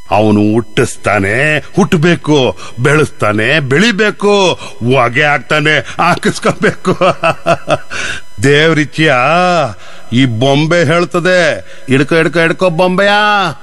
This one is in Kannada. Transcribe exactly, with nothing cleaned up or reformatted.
ಅವನು ಹುಟ್ಟಿಸ್ತಾನೆ ಹುಟ್ಟಬೇಕು, ಬೆಳೆಸ್ತಾನೆ ಬೆಳಿಬೇಕು, ಹೊಗೆ ಹಾಕ್ತಾನೆ ಹಾಕಿಸ್ಕೋಬೇಕು. ದೇವ್ರಿಚ್ಯ ಈ ಬೊಂಬೆ ಹೇಳ್ತದೆ, ಹಿಡ್ಕೊ ಹಿಡ್ಕೊ ಹಿಡ್ಕೊ ಬೊಂಬೆಯ.